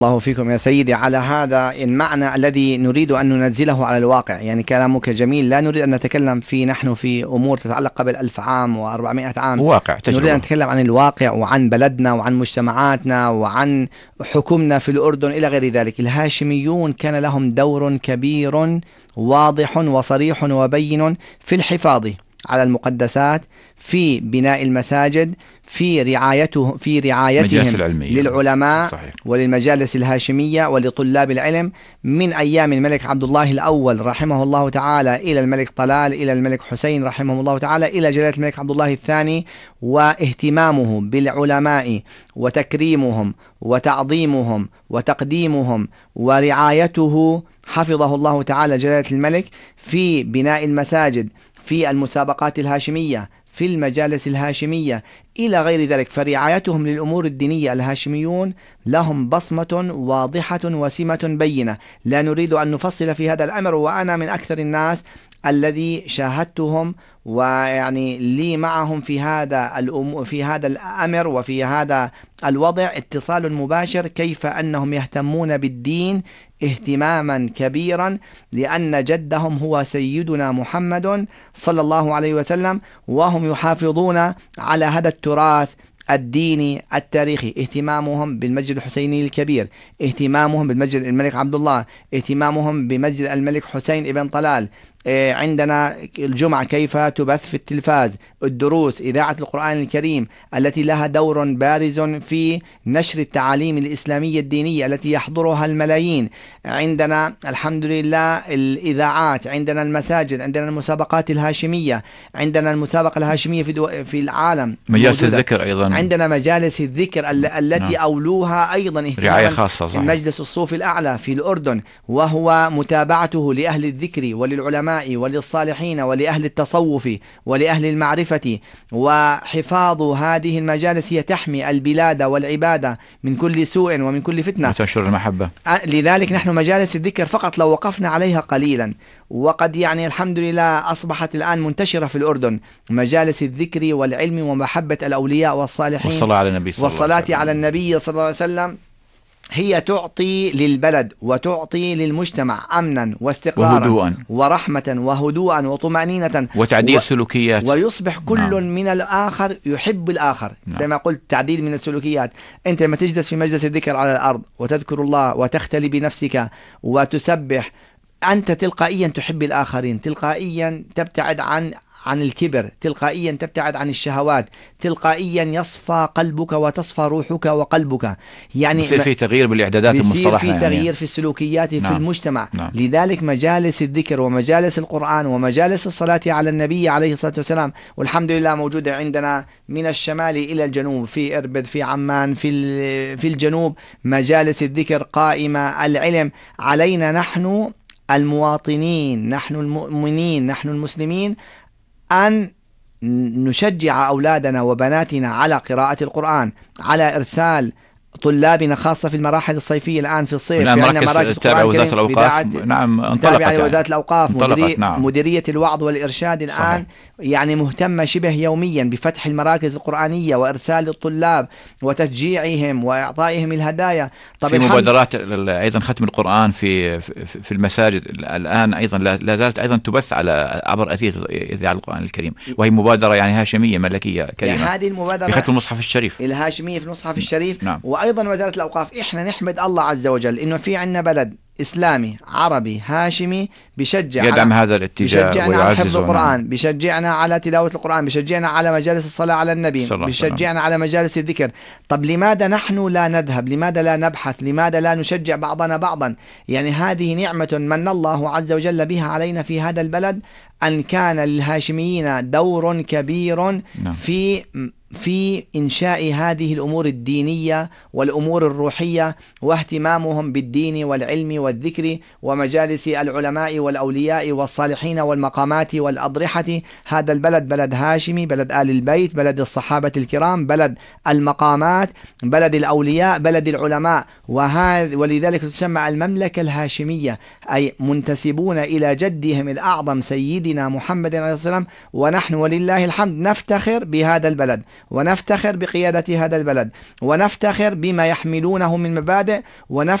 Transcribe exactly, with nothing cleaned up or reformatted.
الله فيكم يا سيدي على هذا المعنى الذي نريد أن ننزله على الواقع. يعني كلامك جميل، لا نريد أن نتكلم في نحن في أمور تتعلق قبل ألف عام وأربعمائة عام، واقع تجربة. نريد أن نتكلم عن الواقع وعن بلدنا وعن مجتمعاتنا وعن حكمنا في الأردن إلى غير ذلك. الهاشميون كان لهم دور كبير واضح وصريح وبين في الحفاظ على المقدسات، في بناء المساجد، في رعايته في رعايتهم للعلماء صحيح. وللمجالس الهاشمية ولطلاب العلم من أيام الملك عبد الله الأول رحمه الله تعالى إلى الملك طلال إلى الملك حسين رحمه الله تعالى إلى جلالة الملك عبد الله الثاني. واهتمامه بالعلماء وتكريمهم وتعظيمهم وتقديمهم ورعايته حفظه الله تعالى جلالة الملك في بناء المساجد، في المسابقات الهاشمية، في المجالس الهاشمية إلى غير ذلك. فرعايتهم للأمور الدينية الهاشميون لهم بصمة واضحة وسمة بينة، لا نريد أن نفصل في هذا الأمر. وأنا من أكثر الناس الذي شاهدتهم ويعني لي معهم في هذا الأم في هذا الأمر وفي هذا الوضع اتصال مباشر، كيف أنهم يهتمون بالدين اهتماما كبيرا، لأن جدهم هو سيدنا محمد صلى الله عليه وسلم، وهم يحافظون على هذا التراث الديني التاريخي. اهتمامهم بالمسجد الحسيني الكبير، اهتمامهم بالمسجد الملك عبد الله، اهتمامهم بمسجد الملك حسين ابن طلال. عندنا الجمعة كيف تبث في التلفاز، الدروس، إذاعة القرآن الكريم التي لها دور بارز في نشر التعاليم الإسلامية الدينية التي يحضرها الملايين. عندنا الحمد لله الإذاعات، عندنا المساجد، عندنا المسابقات الهاشمية، عندنا المسابقة الهاشمية في, دو... في العالم، مجالس الذكر أيضا، عندنا مجالس الذكر ال... التي نعم. أولوها أيضا رعاية خاصة صحيح. المجلس الصوفي الأعلى في الأردن، وهو متابعته لأهل الذكر وللعلماء وللصالحين ولأهل التصوف ولأهل المعرفة. وحفاظ هذه المجالس هي تحمي البلاد والعبادة من كل سوء ومن كل فتنة وتنشر المحبة. لذلك نحن مجالس الذكر فقط لو وقفنا عليها قليلا، وقد يعني الحمد لله أصبحت الآن منتشرة في الأردن مجالس الذكر والعلم ومحبة الأولياء والصالحين والصلاة على النبي صلى الله عليه والصلاة على النبي صلى الله عليه وسلم، هي تعطي للبلد وتعطي للمجتمع أمنا واستقرارا وهدوءا ورحمة وهدوءا وطمأنينة وتعديل و... سلوكيات، ويصبح كل نعم. من الآخر يحب الآخر نعم. زي ما قلت تعديل من السلوكيات. أنت لما تجلس في مجلس الذكر على الأرض وتذكر الله وتختلي بنفسك وتسبح، أنت تلقائيا تحب الآخرين، تلقائيا تبتعد عن عن الكبر، تلقائيا تبتعد عن الشهوات، تلقائيا يصفى قلبك وتصفى روحك وقلبك. يعني يصير في تغيير بالإعدادات المصطلحة، في تغيير يعني. في السلوكيات نعم. في المجتمع نعم. لذلك مجالس الذكر ومجالس القرآن ومجالس الصلاة على النبي عليه الصلاة والسلام والحمد لله موجودة عندنا من الشمال إلى الجنوب، في إربد، في عمان، في في الجنوب مجالس الذكر قائمة. العلم علينا نحن المواطنين، نحن المؤمنين، نحن المسلمين أن نشجع أولادنا وبناتنا على قراءة القرآن، على إرسال طلابنا خاصة في المراحل الصيفية الآن في الصيف، في عندنا مراكز تابعة وزارة الأوقاف نعم انطلقت يعني. وزارة الأوقاف مديرية, نعم. مديرية الوعظ والإرشاد الآن صحيح. يعني مهتمة شبه يوميا بفتح المراكز القرآنية وإرسال الطلاب وتشجيعهم وإعطائهم الهدايا. طب في مبادرات أيضا ختم القرآن في في المساجد الآن أيضا لا زالت أيضا تبث على عبر أثير إذاعة القرآن الكريم، وهي مبادرة يعني هاشمية ملكية كريمة يعني. هذه المبادرة في ختم المصحف الشريف الهاشمية في المصحف الشريف نعم. وأيضا وزارة الأوقاف. إحنا نحمد الله عز وجل إنه في عنا بلد إسلامي عربي هاشمي بيشجع يدعم هذا الاتجاه، بيشجعنا على حفظ القرآن، بيشجعنا على تلاوة القرآن، بيشجعنا على مجالس الصلاة على النبي، بيشجعنا على مجالس الذكر. طب لماذا نحن لا نذهب؟ لماذا لا نبحث؟ لماذا لا نشجع بعضنا بعضا؟ يعني هذه نعمة من الله عز وجل بها علينا في هذا البلد، أن كان للهاشميين دور كبير نعم. في في إنشاء هذه الأمور الدينية والأمور الروحية واهتمامهم بالدين والعلم والذكر ومجالس العلماء والأولياء والصالحين والمقامات والأضرحة. هذا البلد بلد هاشمي، بلد آل البيت، بلد الصحابة الكرام، بلد المقامات، بلد الأولياء، بلد العلماء. وهذا ولذلك تسمى المملكة الهاشمية، أي منتسبون إلى جدهم الأعظم سيدنا محمد عليه الصلاة والسلام. ونحن ولله الحمد نفتخر بهذا البلد ونفتخر بقيادة هذا البلد، ونفتخر بما يحملونه من مبادئ، ونفتخر